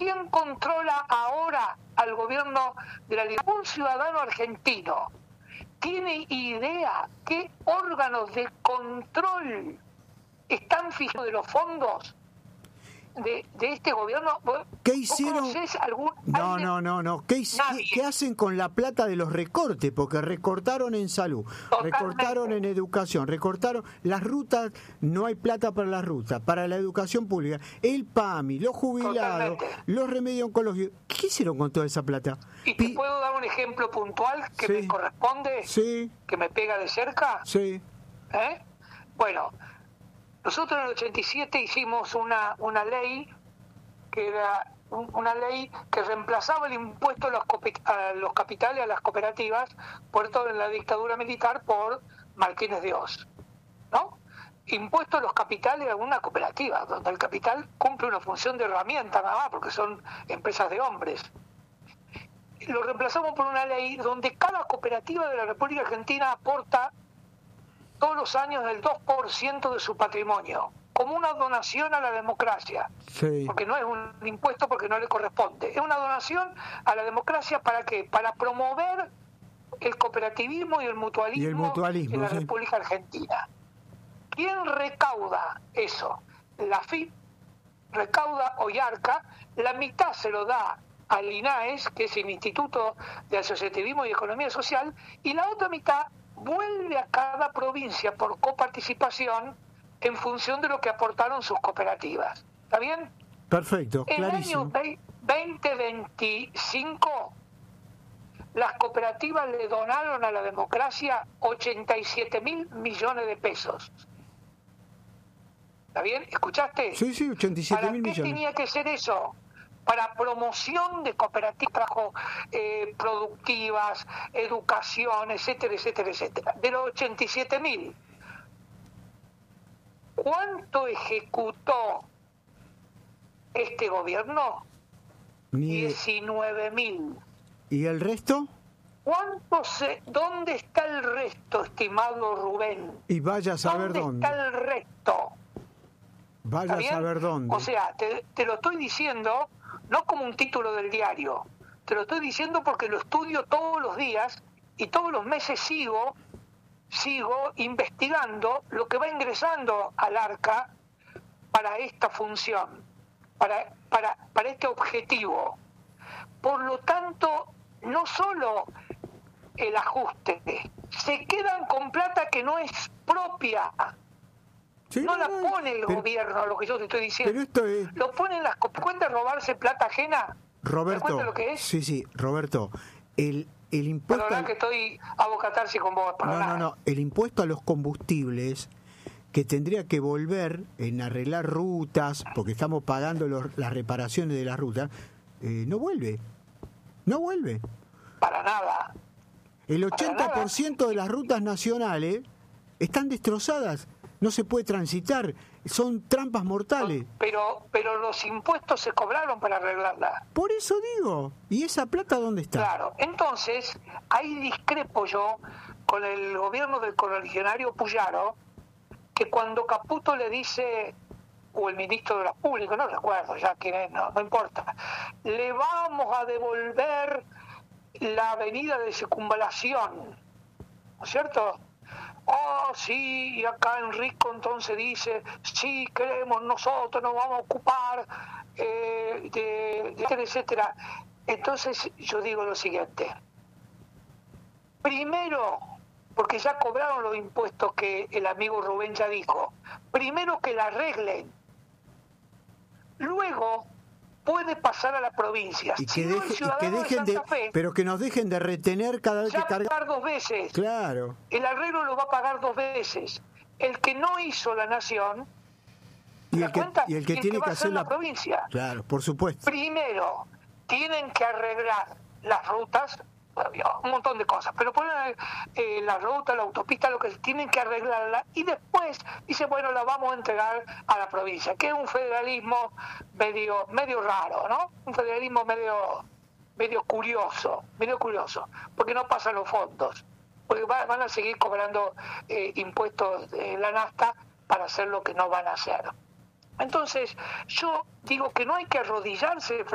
¿quién controla ahora al gobierno de la Libertad? Un ciudadano argentino. ¿Tiene idea qué órganos de control están fijados de los fondos de este gobierno? ¿Qué hicieron? No. ¿Qué hacen con la plata de los recortes? Porque recortaron en salud, recortaron en educación, recortaron las rutas, no hay plata para las rutas, para la educación pública, el PAMI, los jubilados, los remedios oncológicos. ¿Qué hicieron con toda esa plata? ¿Y te puedo dar un ejemplo puntual que me corresponde? Sí. ¿Que me pega de cerca? Sí. Bueno, nosotros en el 87 hicimos una ley que era una ley que reemplazaba el impuesto a los capitales, a las cooperativas, puesto en la dictadura militar por Martínez de Oz, ¿no? Impuesto a los capitales a una cooperativa, donde el capital cumple una función de herramienta nada más, porque son empresas de hombres. Lo reemplazamos por una ley donde cada cooperativa de la República Argentina aporta todos los años el 2% de su patrimonio, como una donación a la democracia. Sí. Porque no es un impuesto, porque no le corresponde. Es una donación a la democracia, ¿para qué? Para promover el cooperativismo y el mutualismo en la República Argentina. ¿Quién recauda eso? La FIP recauda Ollarca, la mitad se lo da al INAES, que es el Instituto de Asociativismo y Economía Social, y la otra mitad vuelve a cada provincia por coparticipación en función de lo que aportaron sus cooperativas. ¿Está bien? Perfecto, clarísimo. En el año 2025, las cooperativas le donaron a la democracia 87.000 millones de pesos. ¿Está bien? ¿Escuchaste? Sí, 87.000 millones. ¿Para qué tenía que ser eso? Para promoción de cooperativas productivas, educación, etcétera, etcétera, etcétera. De los 87.000, ¿cuánto ejecutó este gobierno? 19.000. ¿Y el resto? ¿Dónde está el resto, estimado Rubén? Y vaya a saber dónde. ¿Dónde está el resto? Vaya a saber dónde. O sea, te lo estoy diciendo no como un título del diario, te lo estoy diciendo porque lo estudio todos los días y todos los meses sigo investigando lo que va ingresando al ARCA para esta función, para este objetivo. Por lo tanto, no solo el ajuste, se quedan con plata que no es propia. Sí, no la pone el gobierno, lo que yo te estoy diciendo. Pero esto es... Lo ponen las cuentas, robarse plata ajena. Roberto, ¿te das cuenta lo que es? Sí, Roberto, el impuesto... La verdad que estoy a bocatarse con vos. No, el impuesto a los combustibles, que tendría que volver en arreglar rutas, porque estamos pagando las reparaciones de las rutas, no vuelve. Para nada. El 80% de las rutas nacionales están destrozadas. No se puede transitar, son trampas mortales. Pero los impuestos se cobraron para arreglarla. Por eso digo, ¿y esa plata dónde está? Claro, entonces, ahí discrepo yo con el gobierno del correligionario Puyaro, que cuando Caputo le dice, o el ministro de las Públicas, no recuerdo ya quién es, no importa, le vamos a devolver la avenida de Circunvalación, ¿no es cierto? Oh, sí, y acá Enrico entonces dice, sí, queremos nosotros, nos vamos a ocupar, etcétera. Entonces yo digo lo siguiente. Primero, porque ya cobraron los impuestos que el amigo Rubén ya dijo, primero que la arreglen. Luego puede pasar a la provincia. Y que, pero que nos dejen de retener cada vez que cargan. Va a pagar 2 veces. Claro. El arreglo lo va a pagar 2 veces. El que no hizo la nación y el que tiene que hacer la provincia. Claro, por supuesto. Primero tienen que arreglar las rutas, un montón de cosas, pero ponen la ruta, la autopista, lo que tienen que arreglarla, y después dice, bueno, la vamos a entregar a la provincia, que es un federalismo medio raro, ¿no? Un federalismo medio curioso, porque no pasan los fondos, porque van a seguir cobrando impuestos de la nafta para hacer lo que no van a hacer. Entonces, yo digo que no hay que arrodillarse